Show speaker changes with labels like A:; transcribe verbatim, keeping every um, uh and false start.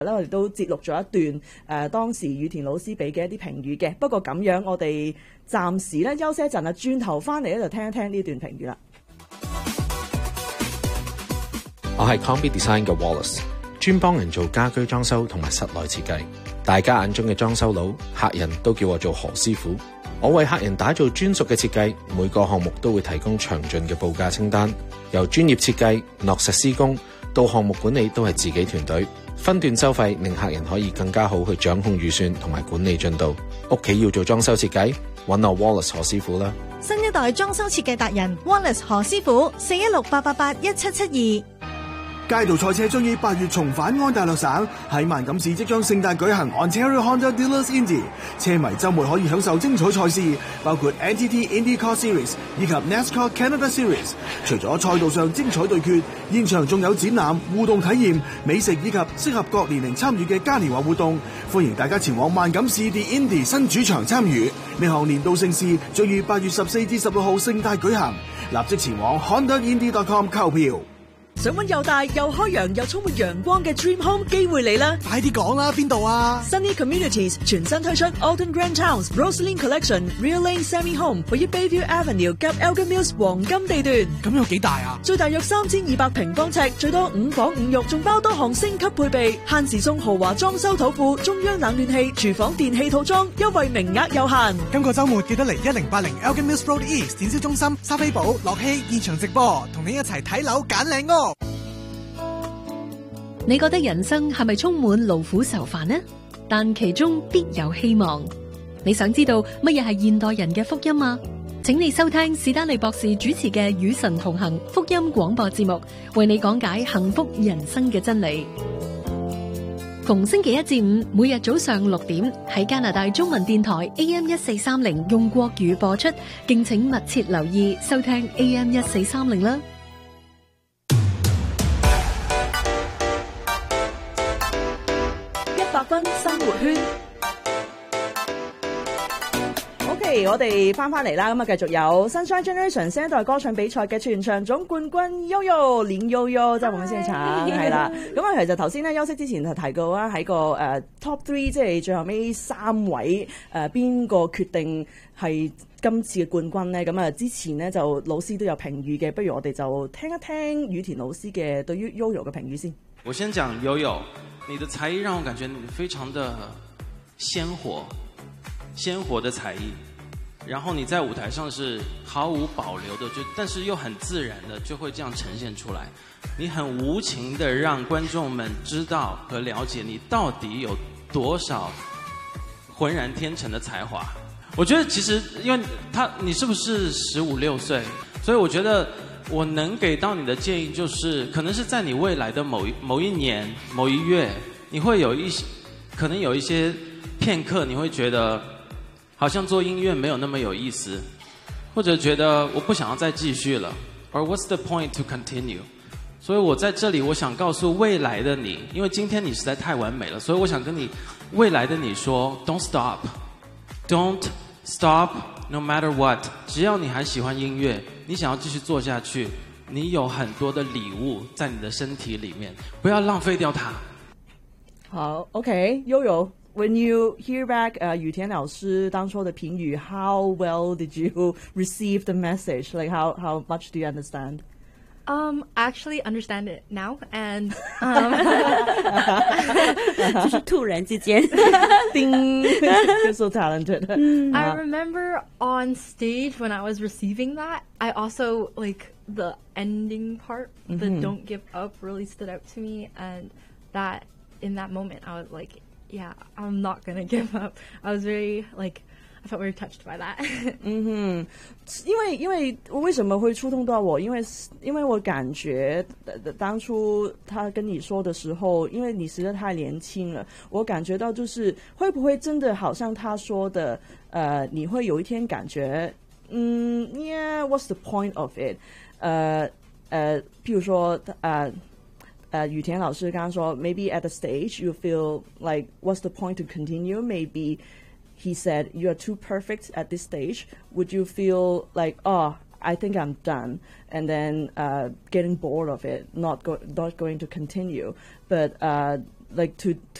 A: 咧，我哋都節錄咗一段誒、呃、當時羽田老師俾嘅一啲評語嘅。不過咁樣，我哋暫時咧休息一陣啊，轉頭翻嚟咧就聽一聽呢段評語啦。
B: 我係 Combi Design 嘅 Wallace， 專幫人做家居裝修同埋室內設計。大家眼中嘅裝修佬，客人都叫我做何師傅。我為客人打造專屬嘅設計，每個項目都會提供詳盡嘅報價清單，由專業設計、落實施工到項目管理都係自己團隊，分段收費令客人可以更加好去掌控預算同埋管理進度。屋企要做裝修設計，揾我 Wallace 何師傅啦。
C: 新一代裝修設計達人 Wallace 何師傅，四一六八八八一七七二。
D: 街道賽車將於八月重返安大略省，喺萬錦市即將盛大舉行 Ontario Honda Dealers Indy， 車迷週末可以享受精彩賽事，包括 N T T IndyCar Series 以及 NASCAR Canada Series。除咗賽道上精彩對決，現場仲有展覽、互動體驗、美食以及適合各年齡參與嘅嘉年華活動，歡迎大家前往萬錦市 The Indy 新主場參與。呢項年度盛事將於八月十四至十六號盛大舉行，立即前往 honda indy dot com 購票。
E: 想揾又大又開揚又充滿陽光嘅 Dream Home 機會嚟啦！
D: 快啲講啦，邊度啊
E: ？Sunny Communities 全新推出 Alton Grand Towns Rosaline Collection Real Lane Semi Home， 位於 Bayview Avenue 及 Elgin Mills 黃金地段。
D: 咁有幾大啊？
E: 最大約三千二百平方尺，最多五房五浴，仲包多項升級配備，限時送豪華裝修土庫、中央冷暖氣、廚房電器套裝，優惠名額有限。
D: 今個週末記得嚟一零八零 Elgin Mills Road East 展銷中心，莎菲寶、樂希現場直播，同你一齊睇樓揀靚屋。
F: 你覺得人生係咪充滿勞苦愁煩呢？但其中必有希望。你想知道乜嘢係現代人嘅福音嗎？請你收聽史丹利博士主持嘅《與神同行》福音廣播節目，為你講解幸福人生嘅真理。逢星期一至五，每日早上六點喺加拿大中文電台 A M 一四三零用國語播出，敬請密切留意收聽 A M 一四三零啦。
E: 百分生活圈 ，OK， 我哋翻翻嚟啦，咁啊繼續有 Sunshine Generation 新一代歌唱比賽嘅全場總冠軍 Yoyo 連 Yoyo， 即係我們現場係啦。咁啊，其實頭先咧休息之前就提過啦，喺個誒、uh, Top Three， 即係最後尾三位誒邊個決定係今次嘅冠軍咧？咁啊，之前咧就老師都有評語嘅，不如我哋就聽一聽羽田老師嘅對於 Yoyo 嘅評語先。
G: 我先講 Yoyo。你的才藝讓我感覺你非常的鮮活，鮮活的才藝，然後你在舞台上是毫無保留的，就但是又很自然的就會這樣呈現出來。你很無情的讓觀眾們知道和了解你到底有多少渾然天成的才華。我覺得其實因為他你是不是十五六歲，所以我覺得我能給到你的建議就是可能是在你未來的某一某一年某一月，你會有一些可能有一些片刻你會覺得好像做音樂沒有那麼有意思，或者覺得我不想要再繼續了， or what's the point to continue。 所以我在這裡我想告訴未來的你，因為今天你實在太完美了，所以我想跟你未來的你說 Don't stop Don't stop No matter what， 只要你還喜歡音樂，你想要繼續做下去，你有很多的禮物在你的身體裡面，不要浪費掉它。
E: 好 ，OK， Yoyo。When you hear back 呃、uh, 羽田老師當初的評語 ，How well did you receive the message? Like how how much do you understand?
H: Um, I actually understand it now, and um,
I: 就是突然之間，
E: 叮 ，You're so talented.
H: I remember on stage when I was receiving that, I also like the ending part, the
E: Mm-hmm.
H: "Don't give up" really stood out to me, and that in that moment I was like, yeah, I'm not gonna give up. I was very like, I felt very touched by that.
E: 嗯哼，因為因為為什麼會觸動到我？因為因為我感覺當初他跟你說的時候，因為你實在太年輕了，我感覺到就是會不會真的好像他說的，呃，你會有一天感覺，嗯 ，Yeah，what's the point of it？ 呃呃，譬如說，呃呃，羽田老師剛剛說 ，maybe at the stage you feel like what's the point to continue？ Maybe he said, you are too perfect at this stage. Would you feel like, oh, I think I'm done, and then uh, getting bored of it, not go, not going to continue? But uh, like to